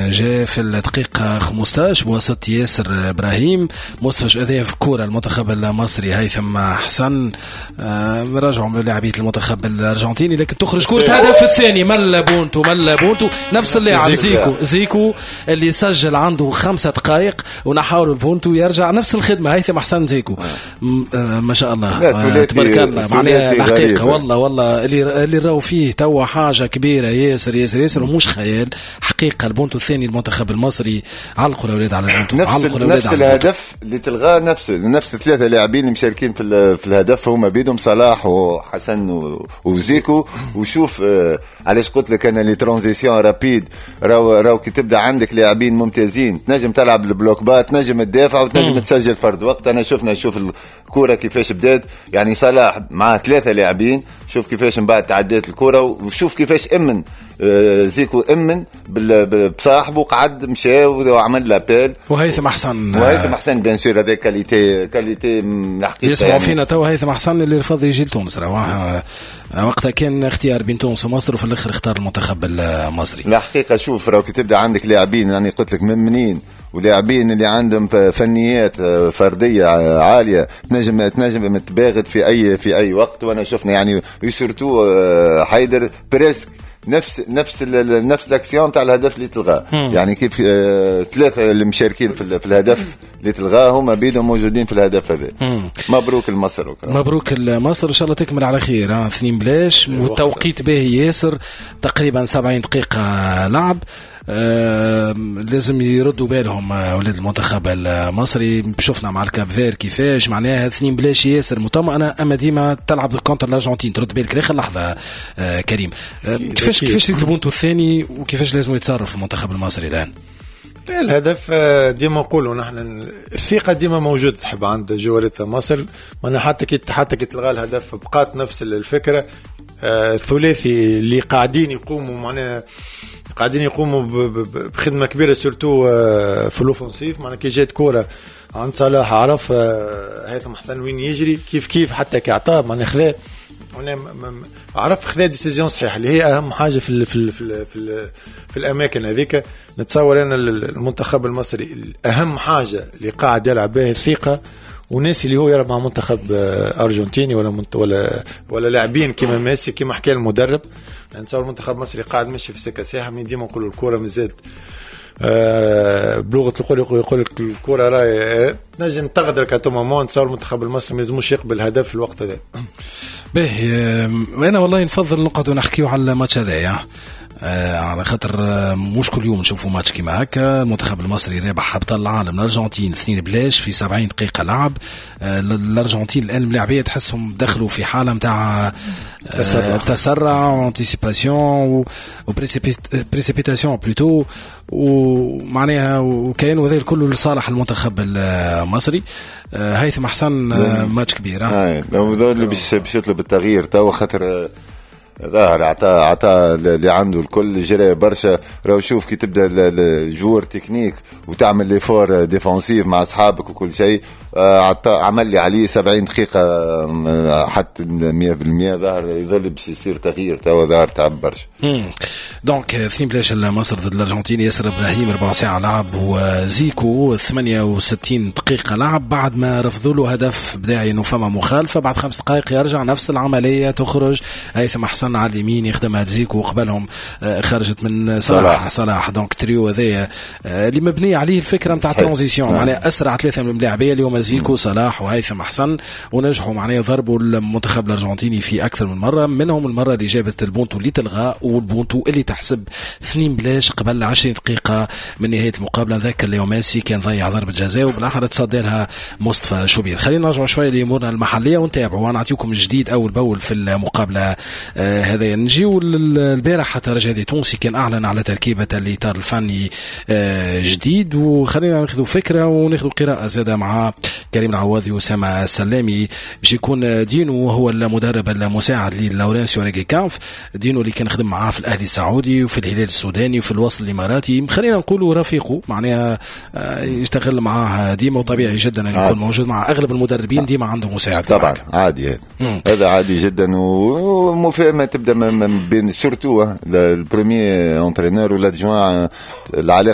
جاء في الدقيقة 15 بواسطة ياسر إبراهيم. مصطفى هذا في كورة المنتخب المصري هيثم حسن رجعوا من لاعبية المنتخب الأرجنتيني، لكن تخرج كرة هدف الثاني ملا بونتو نفس اللاعب زيكو اللي سجل عنده 5 دقائق ونحاول البونتو يرجع نفس الخدمة. هيثم حسن زيكو ما شاء الله تبارك الله، معناها الحقيقة والله اللي راو فيه توا حاجة كبيرة ياسر ومش خيال حقيقة. البونتو الثاني المنتخب المصري علقوا الأولاد على البونتو، نفس الهدف اللي تلغاه، نفس 3 لاعبين مشاركين في الهدف هما بيدهم صلاح وحسن وزيكو. وشوف علاش قلت لك انا لي ترانزيسيون رابيد، راو كي تبدا عندك لاعبين ممتازين تنجم تلعب البلوك بات، تنجم تدافع وتنجم تسجل فرد وقت. انا شوف الكرة كيفاش بدات، يعني صلاح مع 3 لاعبين، شوف كيفاش من بعد تعديت الكرة، وشوف كيفاش امن زيكو امن بصاحبه، قعد مشى وعمل لابيل. وهيثم حسن بيان سور هذا كاليتي نحكي يسمعوا فينا توا. هيثم حسن اللي رفض يجي لتونس وقتها كان اختيار بين تونس ومصر، وفي الاخر اختار المنتخب المصري. لا حقيقة شوف راو كي تبدا عندك لاعبين يعني قلت لك منين، ولاعبين اللي عندهم فنيات فرديه عاليه تنجم تباغت في اي وقت. وانا شفنا يعني يسرتو حيدر بريسك نفس الاكسيون تاع الهدف اللي تلغاه. يعني كيف 3 اللي مشاركين في الهدف اللي تلغاه هما بيدهم موجودين في الهدف هذا. مبروك المصر ان شاء الله تكمل على خير. 2 بلاش والتوقيت باهي ياسر، تقريبا 70 دقيقه لعب. لازم يردوا بالهم ولاد المنتخب المصري. شفنا مع الكاب فير كيفاش معناها 2 بلاش ياسر مطمئنة، اما ديما تلعب كونتر الارجنتين. ترد بالك لاخر لحظة كريم كيفاش البونتو الثاني وكيفاش لازم يتصرف المنتخب المصري الآن؟ الهدف ديما نقولوا نحن الثقة ديما موجودة تحب عند جوارة مصر. وانا حتى كي تلغى الهدف بقات نفس الفكرة. الثلاثي اللي قاعدين يقوموا بخدمة كبيرة سورتو في الأوفنسيف. معناها كي جات كورة عند صلاح عرف هيثم حسن وين يجري كيف حتى كعطاه معناها خذا عرف خذا ديسيزيون صحيحة اللي هي أهم حاجة في الأماكن هذيك. نتصور أن المنتخب المصري أهم حاجة اللي قاعد يلعب بها الثقة، وناس اللي هو يلعب مع منتخب أرجنتيني ولا لاعبين كما ميسي كما حكى المدرب. نتصور المنتخب المصري قاعد ماشي في سكة ساحة. من ديما نقولوا الكرة مازالت بلغة يقول لك الكرة راهي نجم تقدر كتومامون. نتصور المنتخب المصري ما يلزموش يقبل هدف في الوقت هذا. باهي أنا والله نفضل نقعد ونحكيو على الماتش هذا على خاطر مش كل يوم نشوفوا ماتش كيما هكا. المنتخب المصري رابح ابطال العالم الارجنتين 2 بلاش في 70 دقيقه لعب. الارجنتين الان الملاعبيه تحسهم دخلوا في حاله نتاع تسرع انتيسيباسيون وبريسيبيتاسيون بلوتو، ومعناها وكانوا هذا الكل لصالح المنتخب المصري. هيثم حسن ماتش كبير. لو اللي باش يطلب التغيير تو خاطر ظاهر عطا اللي عنده الكل جرى برشا. راهو شوف كي تبدا الجور تكنيك وتعمل لي فور ديفونسيف مع اصحابك وكل شيء. عمل لي عليه 70 دقيقه حتى 100%. ظاهر يظل باش يصير تغيير توا، ظاهر تعب برشا. دونك 2 بلاش مصر ضد الارجنتين. ياسر ابراهيم 4 ساعة لعب، وزيكو 68 دقيقه لعب بعد ما رفضوا له هدف بداعي انه فما مخالفه. بعد 5 دقائق يرجع نفس العمليه تخرج هيثم حسن على اليمين يخدمها زيكو، وقبلهم خرجت من صلاح. دونك تريو هذايا اللي مبني عليه الفكره نتاع ترانزيسيون. معناها اسرع 3 من اللاعبيه اليوم زيكو صلاح وهيثم حسن، ونجحوا معناها ضربوا المنتخب الارجنتيني في اكثر من مره. منهم المره اللي جابت البونتو اللي تلغى، والبونتو اللي تحسب 2 بلاش قبل 20 دقيقه من نهايه المقابله. ذاك اليوم ميسي كان ضيع ضربه جزاء وبالاخر تصدى لها مصطفى شوبير. خلينا نرجعوا شويه لامورنا المحليه ونتابعوا ونعطيكم جديد اول باول في المقابله هذا. نجيو البارح حتى رجاء تونسي كان اعلن على تركيبه الاطار الفني جديد، وخلينا ناخذ فكره وناخذ قراءه زاده مع كريم العوضي وسامة السلامي. باش يكون دينو وهو المدرب المساعد للورنسيو ريغي كانف. دينو اللي كان خدم معاه في الاهلي السعودي وفي الهلال السوداني وفي الوصل الاماراتي. خلينا نقولوا رفيقه معناها يشتغل معاه ديما، وطبيعي جدا ان يكون موجود مع اغلب المدربين ديما عنده مساعد طبعا عادي. هذا عادي جدا، ومفاهمه تبدا من بين سورتو البريمير انترينور والادجوان.